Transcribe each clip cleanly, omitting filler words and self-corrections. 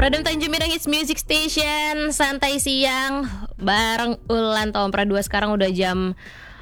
Pradam Tanjung Hits Music Station, santai siang bareng Ulan tahun pra 2. Sekarang udah jam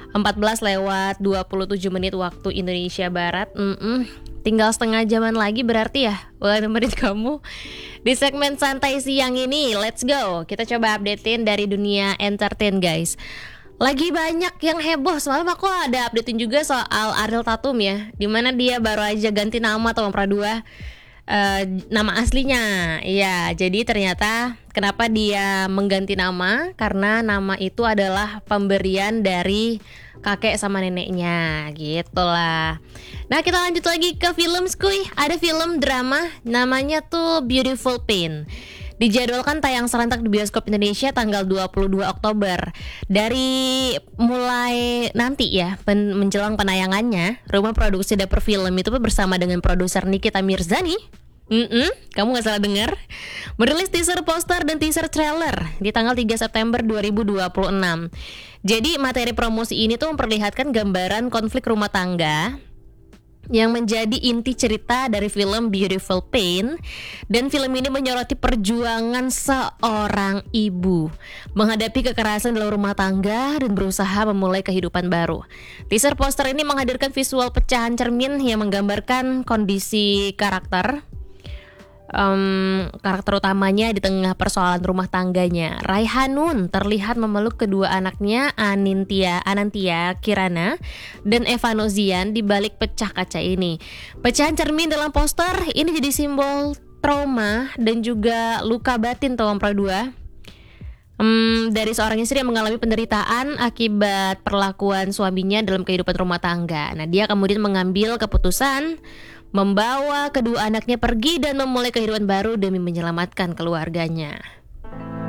14:27 waktu Indonesia Barat. Tinggal setengah jaman lagi berarti ya Ulan nemenin kamu di segmen santai siang ini. Let's go. Kita coba updatein dari dunia entertain, guys. Lagi banyak yang heboh. Semalam aku ada updatein juga soal Ariel Tatum ya, dimana dia baru aja ganti nama tahun pra 2. Nama aslinya. Iya, jadi ternyata kenapa dia mengganti nama? Karena nama itu adalah pemberian dari kakek sama neneknya, gitulah. Nah, kita lanjut lagi ke film skuy. Ada film drama namanya tuh Beautiful Pain. Dijadwalkan tayang serentak di bioskop Indonesia tanggal 22 Oktober. Dari mulai nanti ya, menjelang penayangannya, rumah produksi Dapur Film itu bersama dengan produser Nikita Mirzani, kamu gak salah dengar, merilis teaser poster dan teaser trailer di tanggal 3 September 2026. Jadi materi promosi ini tuh memperlihatkan gambaran konflik rumah tangga yang menjadi inti cerita dari film Beautiful Pain. Dan film ini menyoroti perjuangan seorang ibu menghadapi kekerasan dalam rumah tangga dan berusaha memulai kehidupan baru. Teaser poster ini menghadirkan visual pecahan cermin yang menggambarkan kondisi karakter utamanya di tengah persoalan rumah tangganya. Raihanun terlihat memeluk kedua anaknya Anantia Kirana dan Eva Nozian di balik pecah kaca ini. Pecahan cermin dalam poster ini jadi simbol trauma dan juga luka batin tahun pra 2 dari seorang istri yang mengalami penderitaan akibat perlakuan suaminya dalam kehidupan rumah tangga. Nah, dia kemudian mengambil keputusan membawa kedua anaknya pergi dan memulai kehidupan baru demi menyelamatkan keluarganya.